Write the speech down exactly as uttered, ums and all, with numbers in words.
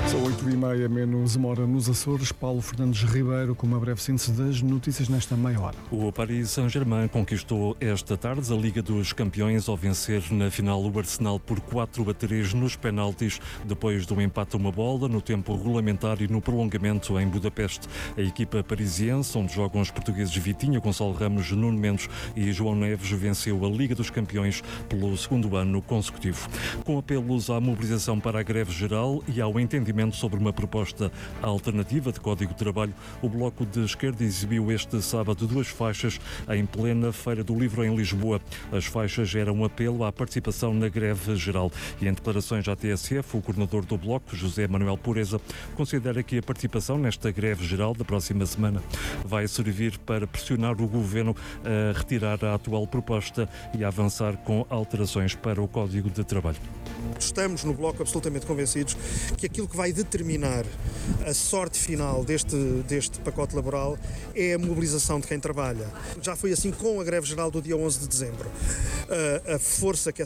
São oito e meia, menos uma hora nos Açores. Paulo Fernandes Ribeiro com uma breve síntese das notícias nesta meia hora. O Paris Saint-Germain conquistou esta tarde a Liga dos Campeões ao vencer na final o Arsenal por quatro a três nos penaltis, depois do empate a uma bola no tempo regulamentar e no prolongamento em Budapeste. A equipa parisiense, onde jogam os portugueses Vitinha, Gonçalo Ramos, Nuno Mendes e João Neves, venceu a Liga dos Campeões pelo segundo ano consecutivo. Com apelos à mobilização para a greve geral e ao entendimento sobre uma proposta alternativa de Código de Trabalho, o Bloco de Esquerda exibiu este sábado duas faixas em plena Feira do Livro em Lisboa. As faixas eram um apelo à participação na greve geral e, em declarações à T S F, o coordenador do Bloco, José Manuel Pureza, considera que a participação nesta greve geral da próxima semana vai servir para pressionar o Governo a retirar a atual proposta e a avançar com alterações para o Código de Trabalho. Estamos no Bloco absolutamente convencidos que aquilo que vai determinar a sorte final deste, deste pacote laboral é a mobilização de quem trabalha. Já foi assim com a greve geral do dia onze de dezembro. A, a força que